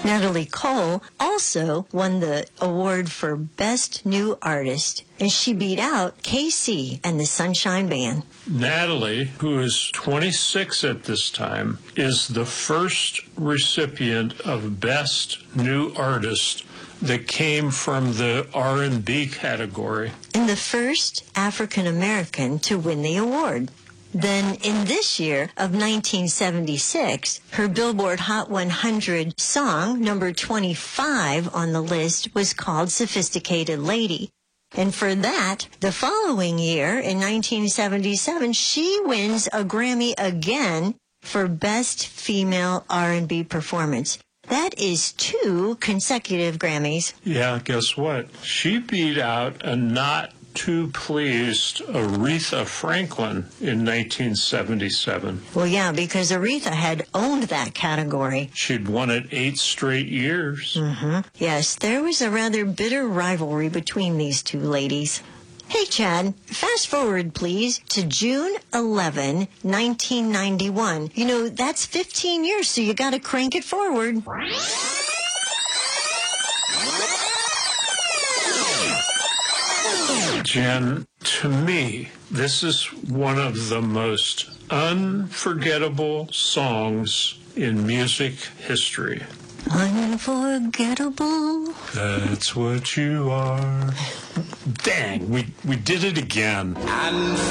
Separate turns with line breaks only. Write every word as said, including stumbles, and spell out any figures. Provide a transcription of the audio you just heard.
Natalie Cole also won the award for Best New Artist, and she beat out K C and the Sunshine Band.
Natalie, who is twenty-six at this time, is the first recipient of Best New Artist that came from the R and B category.
And the first African American to win the award. Then, in this year of nineteen seventy-six, her Billboard Hot one hundred song, number twenty-five on the list, was called Sophisticated Lady. And for that, the following year, in nineteen seventy-seven, she wins a Grammy again for Best Female R and B Performance. That is two consecutive Grammys.
Yeah, guess what? She beat out a not too pleased Aretha Franklin in nineteen seventy-seven.
Well, yeah, because Aretha had owned that category.
She'd won it eight straight years.
Mm-hmm. Yes, there was a rather bitter rivalry between these two ladies. Hey, Chad, fast forward, please, to June eleventh, nineteen ninety-one. You know, that's fifteen years, so you gotta crank it forward.
Jen, to me, this is one of the most unforgettable songs in music history.
Unforgettable.
That's what you are. Dang, we, we did it again.